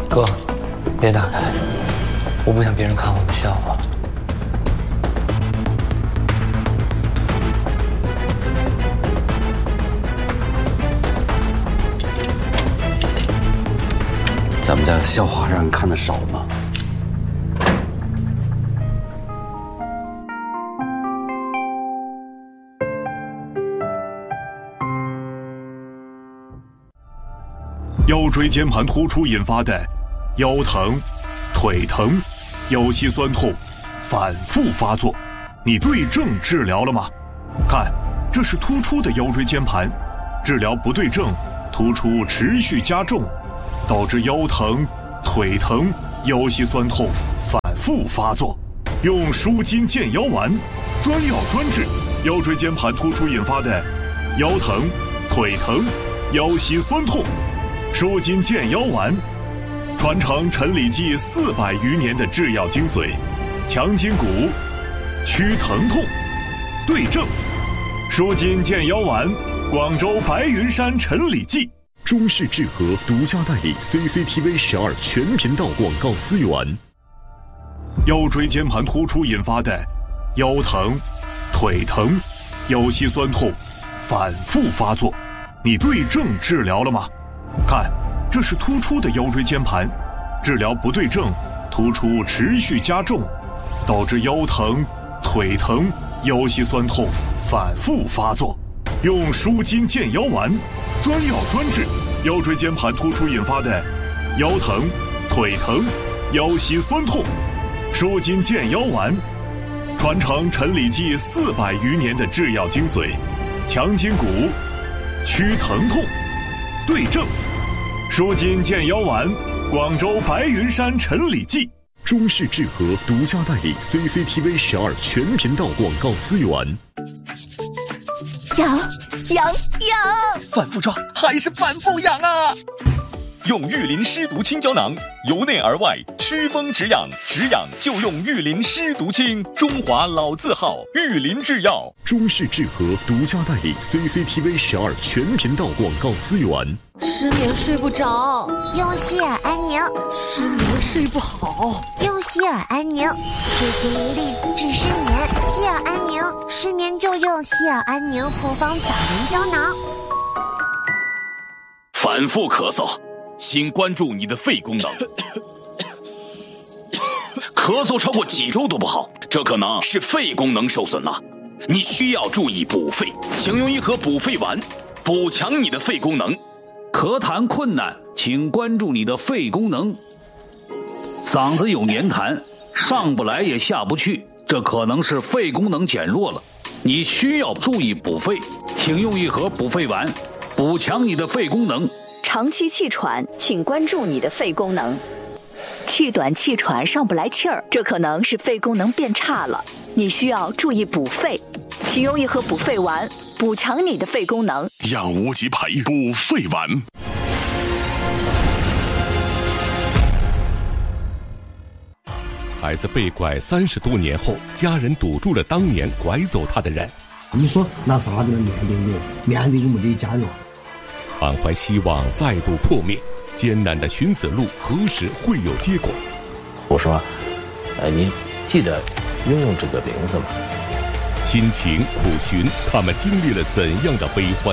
哥，别打开，我不想别人看我们笑话。 咱们家的笑话让人看得少吗？ 腰椎间盘突出引发的腰疼、腿疼、腰膝酸痛反复发作，你对症治疗了吗？看，这是突出的腰椎间盘，治疗不对症，突出持续加重，导致腰疼、腿疼、腰膝酸痛反复发作。用舒筋健腰丸，专药专治腰椎间盘突出引发的腰疼、腿疼、腰膝酸痛。舒筋健腰丸，传承陈李济400余年的制药精髓，强筋骨，祛疼痛，对症。舒筋健腰丸，广州白云山陈李济。 中式治和独家代理 CCTV 12全频道广告资源。 腰椎间盘突出引发的腰疼、腿疼、腰膝酸痛反复发作，你对症治疗了吗？看，这是突出的腰椎间盘，治疗不对症，突出持续加重，导致腰疼、腿疼、腰膝酸痛反复发作。用舒筋健腰丸，专药专治腰椎间盘突出引发的腰疼、腿疼、腰膝酸痛。舒筋健腰丸，传承陈李济400余年的制药精髓，强筋骨，祛疼痛，对症。舒筋健腰丸，广州白云山陈李济。 中式治和独家代理 CCTV 12全频道广告资源。 痒， 反复抓还是反复痒啊！用玉林湿毒清胶囊，由内而外祛风止痒，止痒就用玉林湿毒清，中华老字号玉林制药。 中式治和独家代理 CCTV 12全频道广告资源。 失眠睡不着， 用希尔安宁； 失眠睡不好， 用希尔安宁；铁精一粒治失眠，希尔安宁，失眠就用希尔安宁复方早眠胶囊。 反复咳嗽，请关注你的肺功能。咳嗽超过几周都不好，这可能是肺功能受损了，你需要注意补肺，请用一盒补肺丸，补强你的肺功能。 咳痰困难，请关注你的肺功能。嗓子有黏痰，上不来也下不去，这可能是肺功能减弱了，你需要注意补肺，请用一盒补肺丸，补强你的肺功能。 长期气喘，请关注你的肺功能。气短气喘上不来气儿，这可能是肺功能变差了，你需要注意补肺，请用一盒补肺丸，补强你的肺功能。 养无极培补肺丸。孩子被拐30多年后，家人堵住了当年拐走他的人。 你说拿啥子来面对我？面对我们的家人。 满怀希望再度破灭，艰难的寻死路何时会有结果？ 我说，你记得用这个名字吗？ 亲情苦寻，他们经历了怎样的悲欢？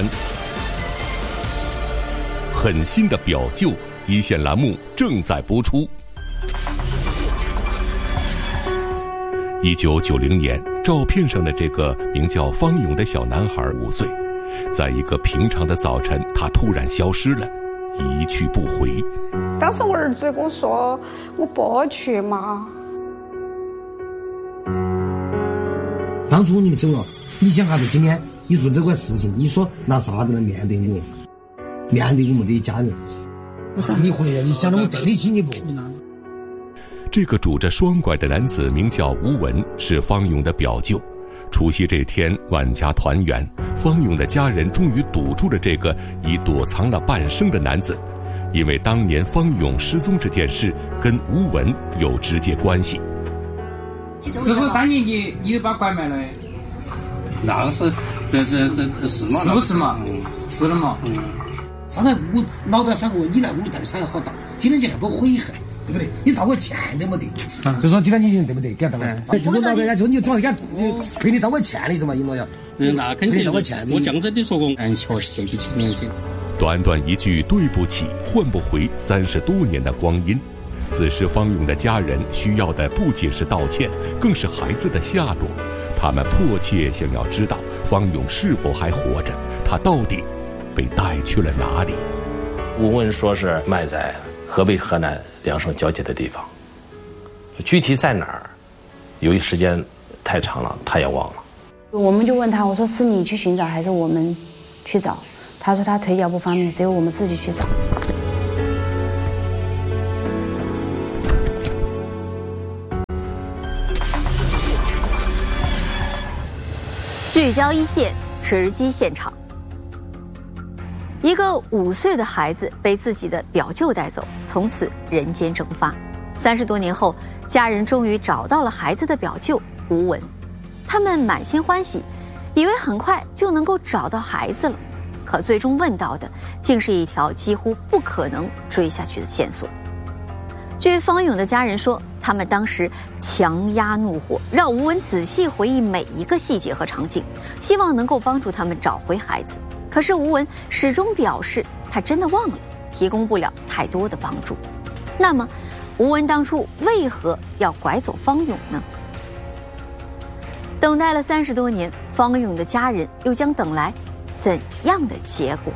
狠心的表舅，一线栏目正在播出。1990年，照片上的这个名叫方勇的小男孩5岁，在一个平常的早晨，他突然消失了，一去不回。 当时我儿子跟我说：“我不去嘛。” 当初你们走了，你想啥子？今天你做这个事情，你说拿啥子来面对我？面对我们的家人？不是你回来，你想着我对得起你不？ 这个拄着双拐的男子名叫吴文，是方勇的表舅。除夕这天，万家团圆，方勇的家人终于堵住了这个已躲藏了半生的男子，因为当年方勇失踪这件事跟吴文有直接关系。 是不是当年你把拐卖了？ 那个是，这是嘛？ 是不是嘛？是了嘛？ 上来我脑袋上过，你来我们这个伤害好大，今天就还不悔恨，对不对？你道个歉都没得，就说今天你对不对？给他道个，就是老板家，就你总要给赔你道个歉的意思嘛，应该要。 那肯定。 道个歉。 我这样子的说过，确实对不起你。 短短一句对不起，换不回30多年的光阴。此时方勇的家人需要的不仅是道歉，更是孩子的下落。他们迫切想要知道方勇是否还活着，他到底被带去了哪里？ 吴文说是埋在河北河南两省交界的地方，具体在哪儿，由于时间太长了，他也忘了。 我们就问他，我说是你去寻找还是我们去找？他说他腿脚不方便，只有我们自己去找。 聚焦一线，直击现场。一个5岁的孩子被自己的表舅带走，从此人间蒸发。30多年后，家人终于找到了孩子的表舅吴文，他们满心欢喜，以为很快就能够找到孩子了。可最终问到的，竟是一条几乎不可能追下去的线索。据方勇的家人说，他们当时强压怒火，让吴文仔细回忆每一个细节和场景，希望能够帮助他们找回孩子。可是吴文始终表示他真的忘了，提供不了太多的帮助。那么吴文当初为何要拐走方勇呢？等待了30多年，方勇的家人又将等来怎样的结果？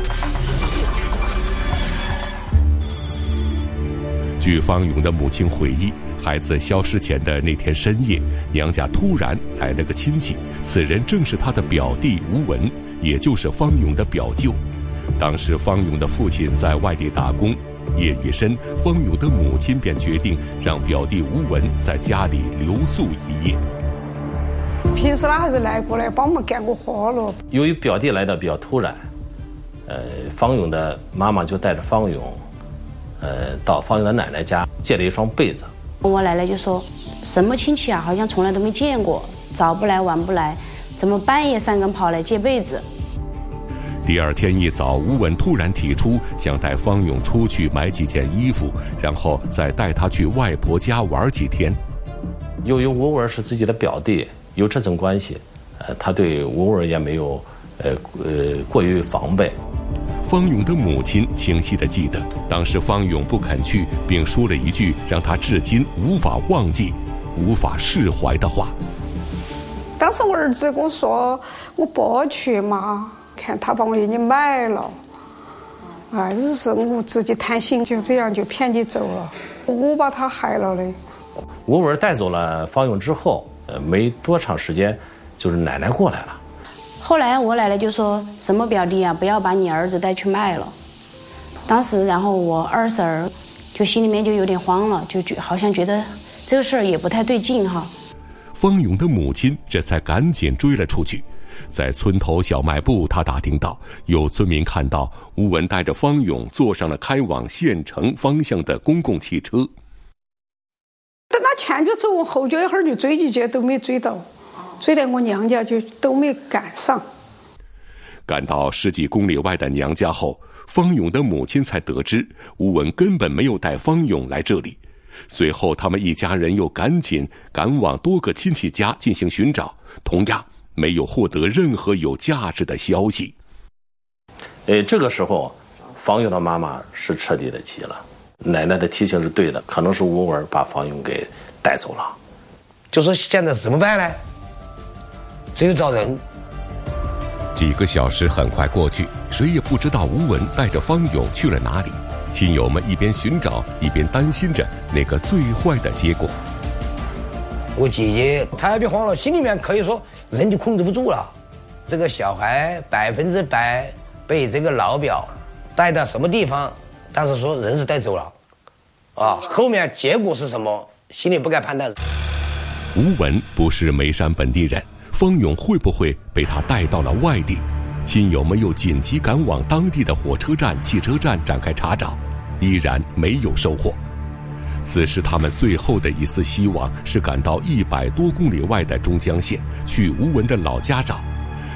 据方勇的母亲回忆，孩子消失前的那天深夜，娘家突然来了个亲戚，此人正是他的表弟吴文，也就是方勇的表舅。当时方勇的父亲在外地打工，夜已深，方勇的母亲便决定让表弟吴文在家里留宿一夜。 平时他还是来过来帮我们干过活了。 由于表弟来的比较突然，方勇的妈妈就带着方勇到方勇的奶奶家借了一双被子。 我奶奶就说，什么亲戚啊，好像从来都没见过，早不来晚不来，怎么半夜3更跑来借被子？ 第二天一早，吴文突然提出想带方勇出去买几件衣服，然后再带他去外婆家玩几天。 由于吴文是自己的表弟，有这层关系，他对吴文也没有过于防备。 方勇的母亲清晰地记得，当时方勇不肯去，并说了一句让他至今无法忘记、无法释怀的话。 当时我儿子跟我说，我不去嘛，看他把我给你买了，就是我自己贪心，就这样就骗你走了，我把他害了嘞。 吴文带走了方勇之后，没多长时间，就是奶奶过来了。 后来我奶奶就说，什么表弟啊，不要把你儿子带去卖了。当时然后我二婶儿就心里面就有点慌了，就好像觉得这个事儿也不太对劲哈。 方勇的母亲这才赶紧追了出去。在村头小卖部，他打听到有村民看到吴文带着方勇坐上了开往县城方向的公共汽车。 等他前脚走，我后脚一会儿就追进去，都没追到，追到我娘家就都没赶上。 赶到10几公里外的娘家后，方勇的母亲才得知吴文根本没有带方勇来这里。随后他们一家人又赶紧赶往多个亲戚家进行寻找，同样没有获得任何有价值的消息。 这个时候方勇的妈妈是彻底的急了，奶奶的提醒是对的，可能是吴文把方勇给带走了。 就说现在怎么办呢？只有找人。 几个小时很快过去，谁也不知道吴文带着方勇去了哪里。亲友们一边寻找，一边担心着那个最坏的结果。 我姐姐她也别慌了，心里面可以说人就控制不住了。这个小孩100%被这个老表带到什么地方，但是说人是带走了，后面结果是什么，心里不该判断。 吴文不是眉山本地人，方勇会不会被他带到了外地？亲友们又紧急赶往当地的火车站、汽车站展开查找，依然没有收获。此时他们最后的一丝希望是赶到100多公里外的中江县，去吴文的老家找。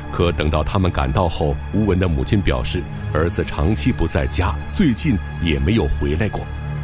可等到他们赶到后，吴文的母亲表示，儿子长期不在家，最近也没有回来过。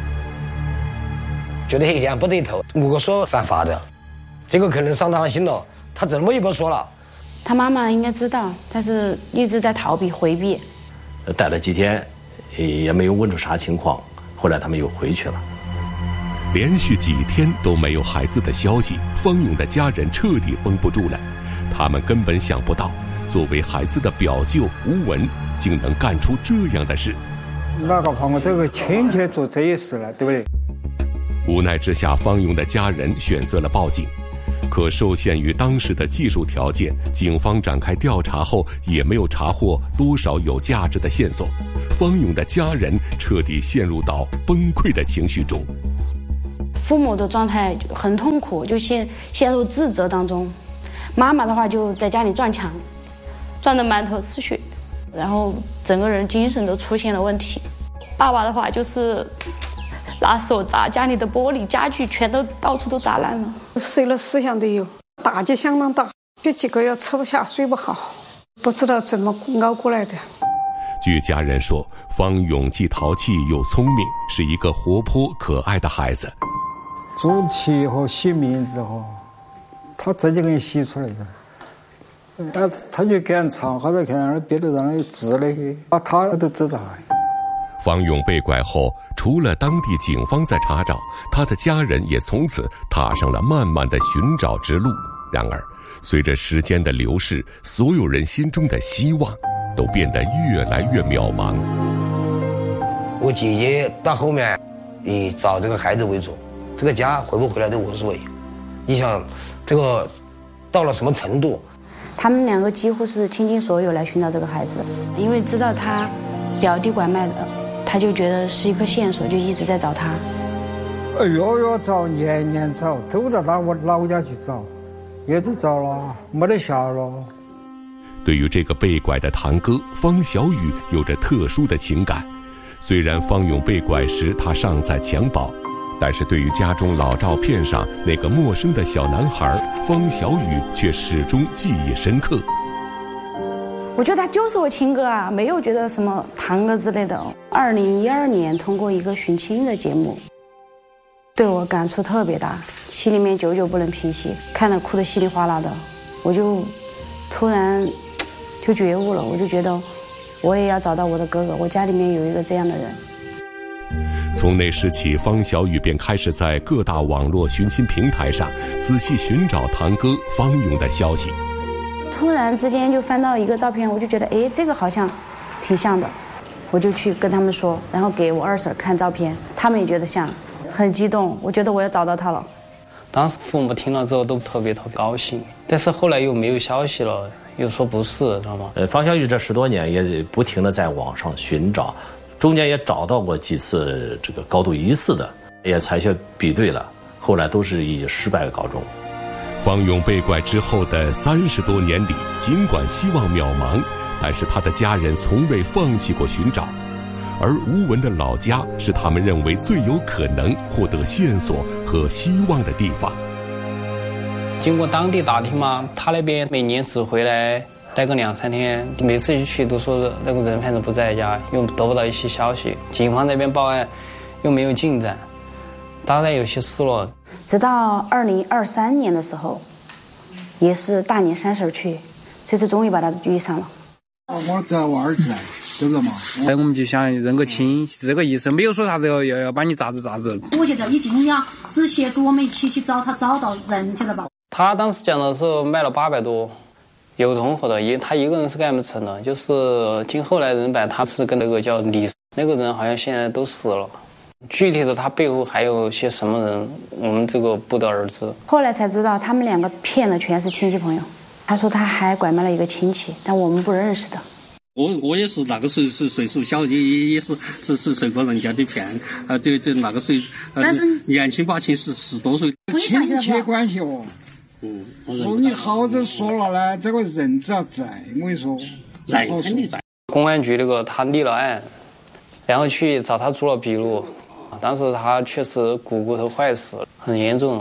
觉得一点不对头，我说犯法的，这个可能伤他心了，他怎么也不说了。 他妈妈应该知道，但是一直在逃避回避。 待了几天，也没有问出啥情况，后来他们又回去了。 连续几天都没有孩子的消息，方勇的家人彻底绷不住了。他们根本想不到，作为孩子的表舅吴文，竟能干出这样的事。 哪个朋友这个亲戚做这些事了，对不对？ 无奈之下，方勇的家人选择了报警。可受限于当时的技术条件，警方展开调查后也没有查获多少有价值的线索。方勇的家人彻底陷入到崩溃的情绪中。 父母的状态很痛苦，就陷入自责当中。妈妈的话就在家里撞墙，撞得满头是血，然后整个人精神都出现了问题。爸爸的话就是拿手砸家里的玻璃家具，全都到处都砸烂了， 睡了4箱都有，打击相当大，就几个月吃不下睡不好，不知道怎么熬过来的。 据家人说，方勇既淘气又聪明，是一个活泼可爱的孩子。 做题和写名字哈，他自己给你写出来的，他就给人唱，或者看那别的人的字那些，他都知道。 方勇被拐后，除了当地警方在查找，他的家人也从此踏上了漫漫的寻找之路。然而，随着时间的流逝，所有人心中的希望都变得越来越渺茫。 我姐姐到后面以找这个孩子为主，这个家回不回来都无所谓。你想，这个到了什么程度？ 他们2个几乎是倾尽所有来寻找这个孩子，因为知道他表弟拐卖的，他就觉得是一颗线索，就一直在找他。 月找，年找，都到我老家去找，也是找了，没得下了。 对于这个被拐的堂哥方小雨，有着特殊的情感。虽然方勇被拐时他尚在襁褓，但是对于家中老照片上那个陌生的小男孩方小雨，却始终记忆深刻。 我觉得他就是我亲哥啊，没有觉得什么堂哥之类的。2012年通过一个寻亲的节目，对我感触特别大，心里面久久不能平息，看得哭得稀里哗啦的，我就突然就觉悟了，我就觉得我也要找到我的哥哥，我家里面有一个这样的人。 从那时起，方小雨便开始在各大网络寻亲平台上仔细寻找堂哥方勇的消息。 突然之间就翻到一个照片，我就觉得这个好像挺像的，我就去跟他们说，然后给我二婶看照片，他们也觉得像，很激动，我觉得我要找到他了。 当时父母听了之后都特别高兴，但是后来又没有消息了，又说不是，知道吗？ 方小雨这10多年也不停地在网上寻找，中间也找到过几次这个高度疑似的，也采取比对了，后来都是以失败告终。 方勇被拐之后的30多年里，尽管希望渺茫，但是他的家人从未放弃过寻找。而吴文的老家是他们认为最有可能获得线索和希望的地方。 经过当地打听嘛，他那边每年只回来待个2-3天，每次一去都说那个人反正不在家，又得不到一些消息，警方那边报案又没有进展，当然有些失落。 直到2023年的时候，也是大年30去，这次终于把他遇上了。 我找我儿子来，对不对嘛？ 我们就想认个亲，是这个意思，没有说啥子要把你咋子。 我觉得已经要只协助我们一起去找他，找到人，晓得吧？ 他当时讲的时候卖了800多，有同伙的，他一个人是干不成的，就是经后来人摆，他是跟那个叫李，那个人好像现在都死了。具体的他背后还有些什么人，我们这个不得而知。 后来才知道，他们2个骗的全是亲戚朋友。他说他还拐卖了一个亲戚，但我们不认识的。 我也是那个时候是岁数小，也是受过人家的骗啊，对那个时候，但是年轻把亲10多岁， 亲戚关系哦。说你好着说了呢，这个人只要在，我跟你说， 人肯定在。 公安局那个他立了案，然后去找他做了笔录。当时他确实骨头坏死，很严重，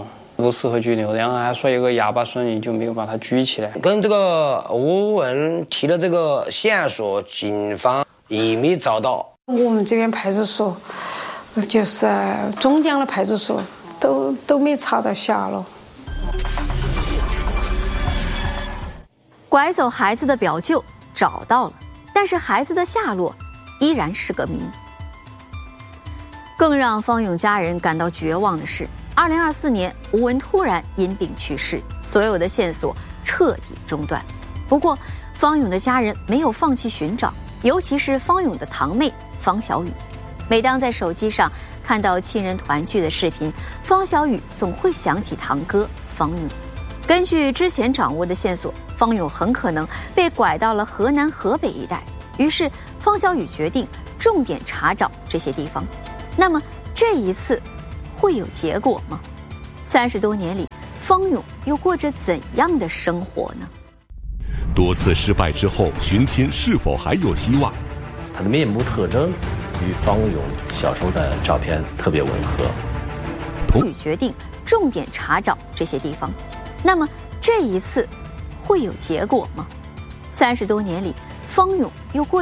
不适合拘留，然后还说一个哑巴孙女就没有把他举起来。 跟这个吴文提的这个线索，警方也没找到。 我们这边派出所，就是中江的派出所，都没查到下落。 拐走孩子的表舅找到了，但是孩子的下落依然是个谜。更让方勇家人感到绝望的是，2024年吴文突然因病去世，所有的线索彻底中断。不过，方勇的家人没有放弃寻找，尤其是方勇的堂妹方小雨。每当在手机上看到亲人团聚的视频，方小雨总会想起堂哥方勇。根据之前掌握的线索，方勇很可能被拐到了河南、河北一带。于是，方小雨决定重点查找这些地方。那么，这一次会有结果吗？30多年里，方勇又过着怎样的生活呢？ 多次失败之后，寻亲是否还有希望？ 他的面部特征与方勇小时候的照片特别吻合。 方勇决定重点查找这些地方。那么这一次会有结果吗？30多年里，方勇又过